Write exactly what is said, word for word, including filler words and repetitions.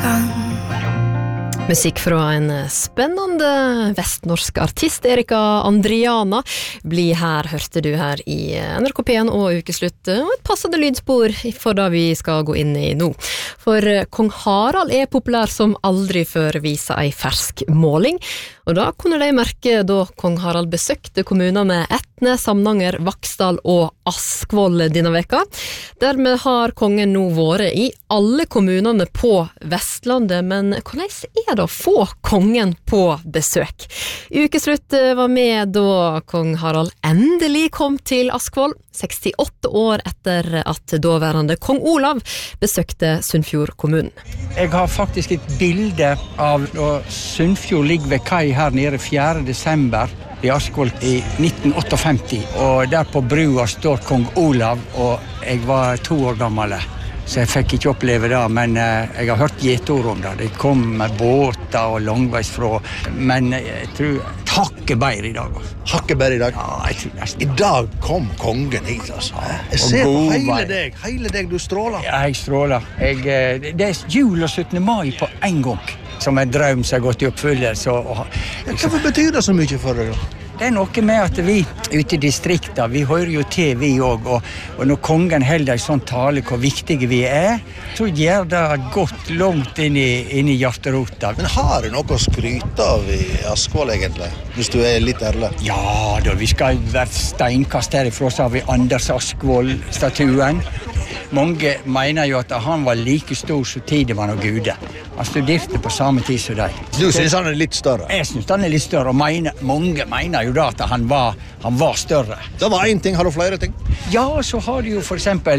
gang. Musikk fra en spennende vestnorsk artist, Erika Andriana. Bli her, hørte du her i N R K P en og Ukeslutt, og et passende lydspor for det vi skal gå inn i nå. For Kong Harald er populær som aldri før, viser ei fersk måling, og da kunne de merke da Kong Harald besøkte kommunene Etne, Samnanger, Vaksdal og Askvoll denne veka. Dermed har kongen nå vært i alle kommunene på Vestlandet, men hvordan er det å få kongen på besøk? Ukeslutt var med da Kong Harald endelig kom til Askvoll, sekstiåtte år etter at daværende Kong Olav besøkte Sunnfjord kommunen. Jeg har faktisk et bilde av da Sunnfjord ligger ved kai her nede fjerde desember i Askvoll i nitten femtiåtte, og der på brua står Kong Olav, og jeg var to år gammel. Så jeg fikk ikke oppleve det, men eh, jeg har hørt gjetord om det. Det kom med båter og langveis fra, men jeg tror hakket bedre i dag. Hakket bedre i dag? Ja, jeg tror nesten. I dag kom kongen hit, altså. Jeg ser på hele deg, hele deg du stråler. Ja, jeg stråler. Jeg, eh, det er jul og syttende mai på en gang, som en drøm som har gått i oppfyllelse. Og, ja, hvorfor betyr det så mye for deg da? Det er noe med at vi ute i distrikta, vi hører jo til vi også, og, og når kongen holder en sånn tale hvor viktige vi er, så gjør det godt langt inn i, inn i hjerterota. Men har du noe å skryte av i Askvoll egentlig, hvis du er litt ærlig? Ja, da vi skal være steinkast herifra, så har vi Anders Askvoll-statuen. Mange mener jo at han var like stor som Tidemann og Gude. Han studerte på samme tid som deg. Du synes han er litt større? Jeg synes han er litt større, og mener, mange mener jo da at han var, han var større. Det var en ting, har du flere ting? Ja, så har du jo for eksempel